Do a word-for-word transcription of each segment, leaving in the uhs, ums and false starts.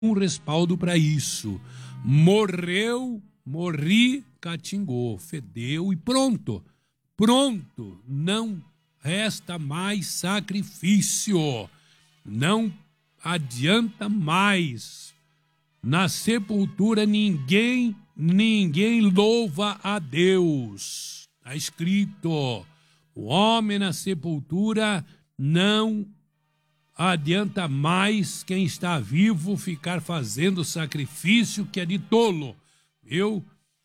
um respaldo para isso. Morreu, morri, catingou, fedeu e pronto. Pronto, não resta mais sacrifício. Não adianta mais. Na sepultura ninguém, ninguém louva a Deus. Está escrito, o homem na sepultura não adianta mais quem está vivo ficar fazendo sacrifício que é de tolo. Viu?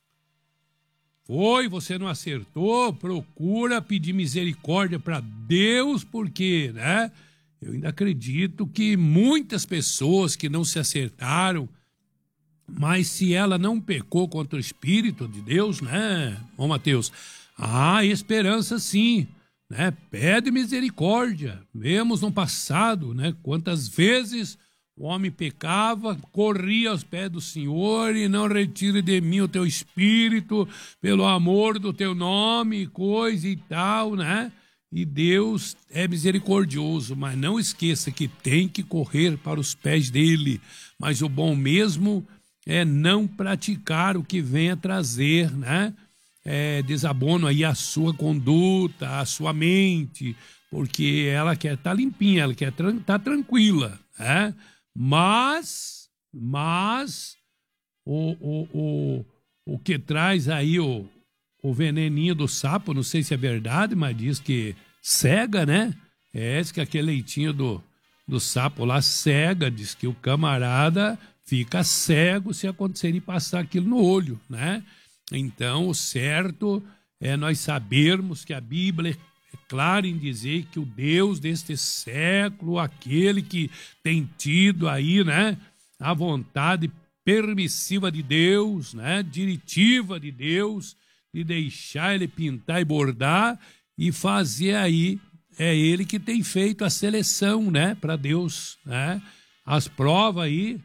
Foi, você não acertou, procura pedir misericórdia para Deus, porque, né? Eu ainda acredito que muitas pessoas que não se acertaram, mas se ela não pecou contra o Espírito de Deus, né, ô Mateus? Há esperança sim, né? Pede misericórdia. Vemos no passado, né, quantas vezes o homem pecava, corria aos pés do Senhor e não retire de mim o teu Espírito, pelo amor do teu nome, coisa e tal, né? E Deus é misericordioso, mas não esqueça que tem que correr para os pés dele. Mas o bom mesmo é não praticar o que venha trazer, né? É, desabono aí a sua conduta, a sua mente, porque ela quer estar limpinha, ela quer estar tá tranquila, né? Mas, mas, o, o, o, o que traz aí o, o veneninho do sapo, não sei se é verdade, mas diz que cega, né? É, diz que aquele leitinho do, do sapo lá cega, diz que o camarada fica cego se acontecer passar aquilo no olho, né? Então, o certo é nós sabermos que a Bíblia é clara em dizer que o Deus deste século, aquele que tem tido aí, né, a vontade permissiva de Deus, né, diretiva de Deus, de deixar ele pintar e bordar e fazer aí, é ele que tem feito a seleção, né, para Deus, né, as provas aí.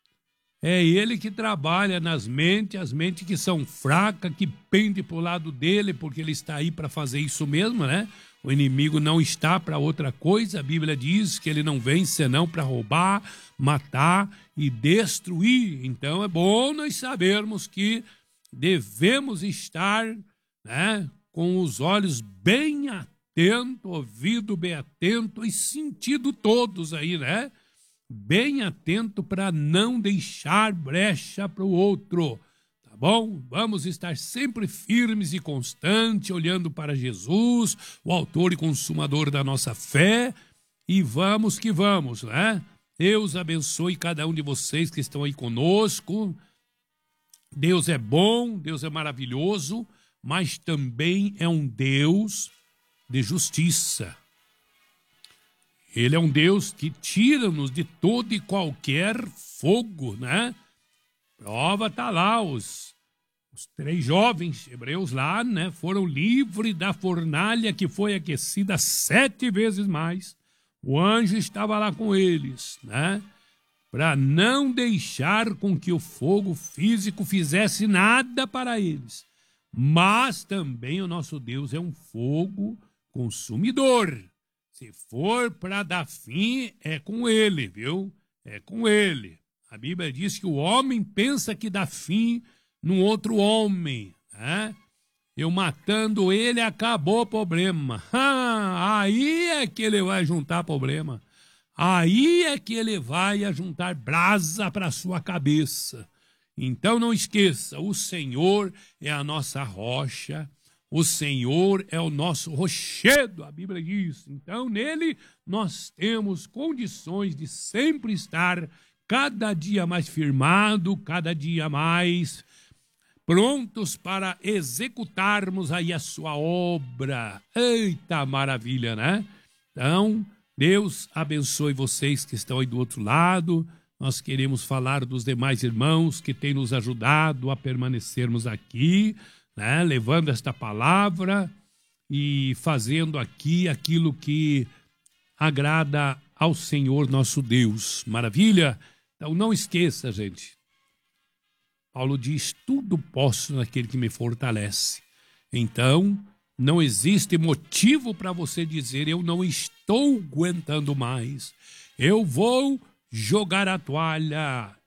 É ele que trabalha nas mentes, as mentes que são fracas, que pendem para o lado dele, porque ele está aí para fazer isso mesmo, né? O inimigo não está para outra coisa. A Bíblia diz que ele não vem senão para roubar, matar e destruir. Então é bom nós sabermos que devemos estar, né, com os olhos bem atentos, ouvido bem atento e sentido todos aí, né? Bem atento para não deixar brecha para o outro, tá bom? Vamos estar sempre firmes e constantes, olhando para Jesus, o autor e consumador da nossa fé, e vamos que vamos, né? Deus abençoe cada um de vocês que estão aí conosco. Deus é bom, Deus é maravilhoso, mas também é um Deus de justiça. Ele é um Deus que tira-nos de todo e qualquer fogo, né? Prova está lá, os, os três jovens hebreus lá, né? Foram livres da fornalha que foi aquecida sete vezes mais. O anjo estava lá com eles, né? Para não deixar com que o fogo físico fizesse nada para eles. Mas também o nosso Deus é um fogo consumidor. Se for para dar fim, é com ele, viu? É com ele. A Bíblia diz que o homem pensa que dá fim num outro homem, né? Eu matando ele, acabou o problema. Ah, aí é que ele vai juntar problema. Aí é que ele vai juntar brasa para sua cabeça. Então não esqueça, o Senhor é a nossa rocha. O Senhor é o nosso rochedo, a Bíblia diz. Então, nele, nós temos condições de sempre estar cada dia mais firmado, cada dia mais prontos para executarmos aí a sua obra. Eita maravilha, né? Então, Deus abençoe vocês que estão aí do outro lado. Nós queremos falar dos demais irmãos que têm nos ajudado a permanecermos aqui, né, levando esta palavra e fazendo aqui aquilo que agrada ao Senhor nosso Deus. Maravilha? Então não esqueça, gente. Paulo diz, tudo posso naquele que me fortalece. Então, não existe motivo para você dizer, eu não estou aguentando mais. Eu vou jogar a toalha.